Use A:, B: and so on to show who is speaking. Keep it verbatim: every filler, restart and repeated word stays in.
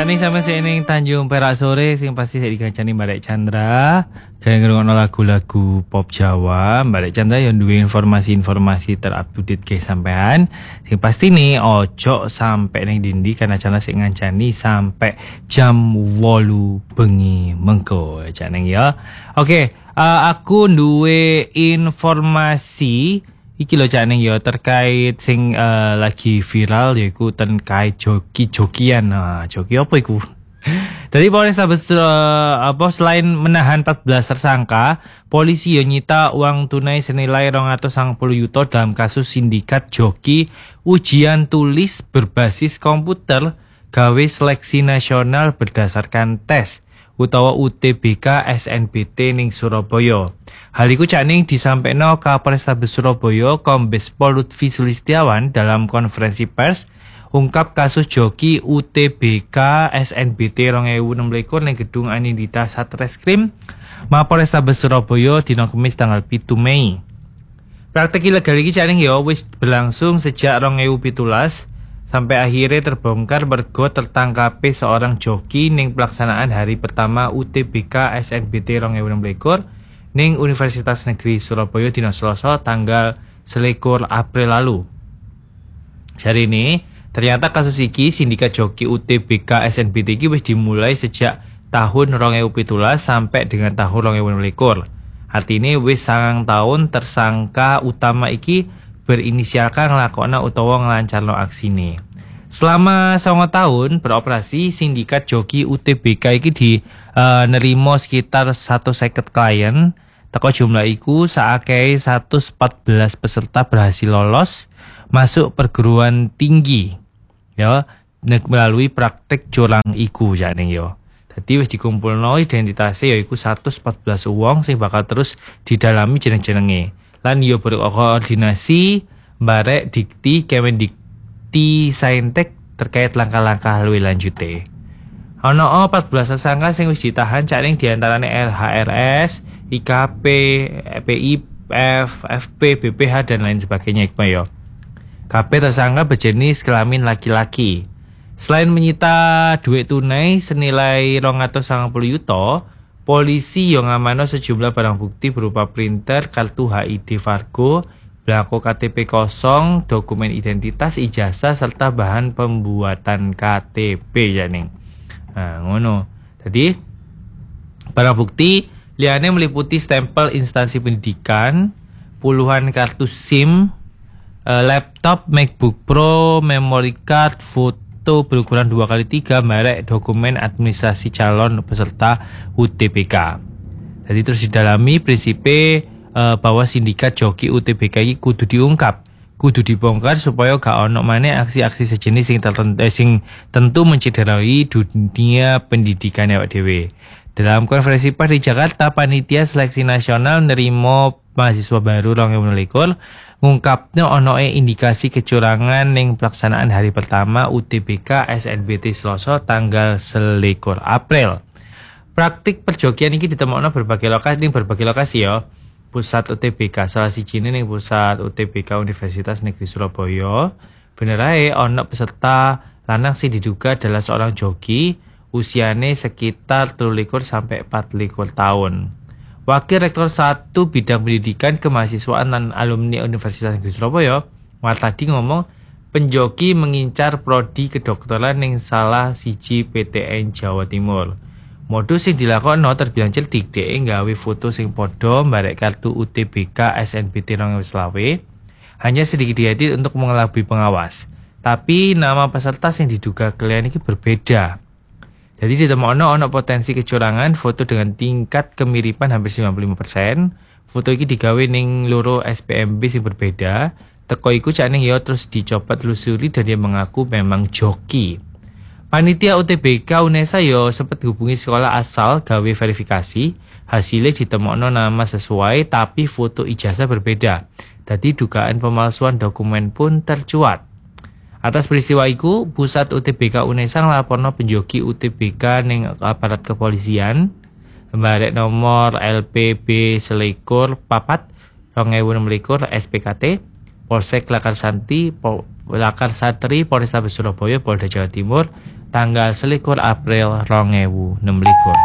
A: Saat ini sama saya ning Tanjung Perak sore, sing pasti saya dikancani Mbak Chandra. Kayak ngerungokno lagu-lagu pop Jawa. Mbak Chandra yang duwe informasi-informasi terupdate ke sampean. Sing pasti nih ojo sampai ning dindi karena Chandra sing ngancani sampai jam wolu bengi mengko janeng ya. Oke, uh, aku duwe informasi iki lho Cak Ning ya terkait sing uh, lagi viral yaiku terkait joki-jokian. Nah, joki apa iku? Dari Polrestabes uh, apa selain menahan empat belas tersangka, polisi yo nyita uang tunai senilai dua ratus sembilan puluh juta dalam kasus sindikat joki ujian tulis berbasis komputer gawe seleksi nasional berdasarkan tes utawa U T B K S N B T ning Surabaya. Hal iku Cak Ning disampaikan Kapolrestabes Surabaya Kombes Pol Lutfi Sulistiawan dalam konferensi pers ungkap kasus joki U T B K S N B T dua ribu enam belas ning Gedung Anindita Satreskrim Mapolrestabes Surabaya dina Kamis tanggal pitu Mei. Praktek ilegal iki Cak Ning ya wis berlangsung sejak dua ribu tujuh belas sampai akhirnya terbongkar mergo tertangkape seorang joki ning pelaksanaan hari pertama U T B K S N B T dua ribu enam belas ning Universitas Negeri Surabaya dina Selasa tanggal selikur April lalu. Hari ini ternyata kasus iki sindikat joki U T B K S N B T iki wis dimulai sejak tahun dua ribu tujuh belas sampai dengan tahun dua ribu enam belas. Artinya wis sangang tahun tersangka utama iki berinisialkan ngelakona utawa ngelancarno aksine. Selama songo tahun beroperasi, sindikat joki U T B K iki di uh, nerimo sekitar seratus seket klien. Teko jumlah iku saakei seratus empat belas peserta berhasil lolos masuk perguruan tinggi. Ya, melalui praktek curang iku jane yo. Dadi wis dikumpulno identitasnya yaiku seratus empat belas wong sing bakal terus didalami jeneng-jenenge. Lan yo berkoordinasi barek dikti Kemendikti Saintek terkait langkah-langkah luwih lanjute. Ono empat belas tersangka sing wis ditahan Cak Ning diantarane R H R S, I K P, P I F, F P, B P H dan lain sebagainya iku yo. Kabeh tersangka berjenis kelamin laki-laki. Selain menyita duit tunai senilai dua ratus sembilan puluh juta, polisi yang ngamanno sejumlah barang bukti berupa printer, kartu H I D Fargo, belangko K T P kosong, dokumen identitas, ijazah, serta bahan pembuatan K T P Janing. Nah, ngono. Jadi, barang bukti liane meliputi stempel instansi pendidikan, puluhan kartu SIM, laptop, MacBook Pro, memory card, foto berukuran dua kali tiga, merek dokumen administrasi calon peserta U T B K. Jadi terus didalami prinsipe uh, bahwa sindikat joki U T B K ini kudu diungkap, kudu dibongkar supaya gak ono maneh aksi-aksi sejenis sing tertentu eh, sing tentu mencederai dunia pendidikan awak dhewe. Dalam konferensi pers di Jakarta, panitia seleksi nasional nerimo mahasiswa baru dua ribu enam belas ngungkapnya ono e indikasi kecurangan ning pelaksanaan hari pertama U T B K S N B T Selasa tanggal selikur April. Praktik perjokian ini ditemokno berbagai lokasi ning berbagai lokasi ya. Pusat U T B K salah sijine ning pusat U T B K Universitas Negeri Surabaya. Bener ae ono peserta lanang sing diduga adalah seorang joki usiane sekitar tiga puluh sampai empat puluh tahun. Wakil Rektor satu Bidang Pendidikan Kemahasiswaan dan Alumni Universitas Negeri Surabaya, Martadi ngomong, penjoki mengincar prodi kedokteran ning salah siji P T N Jawa Timur. Modus sing dilakoni terbilang cerdik, dhek nggawe foto sing padha mbarek kartu U T B K S N B T dua ribu selawe, hanya sedikit diedit untuk mengelabui pengawas. Tapi nama peserta yang diduga klien ini berbeda. Jadi ditemokno ono potensi kecurangan foto dengan tingkat kemiripan hampir sembilan puluh lima persen. Foto iki digawe ning loro S P M B sing berbeda. Teko iku Cak Ning ya terus dicoba telusuri dan dia mengaku memang joki. Panitia U T B K UNESA yo sempat hubungi sekolah asal gawe verifikasi. Hasilnya ditemokno nama sesuai tapi foto ijazah berbeda. Jadi dugaan pemalsuan dokumen pun tercuat. Atas peristiwa iku, pusat U T B K UNESA nglaporno penjoki U T B K ning aparat kepolisian. Mbarek nomor L P B selikur papat dua ribu enam belas S P K T Polsek Lakarsantri, Pol, Lakarsantri, Polrestabes Surabaya, Polda Jawa Timur tanggal selikur April rong ewu enam likur.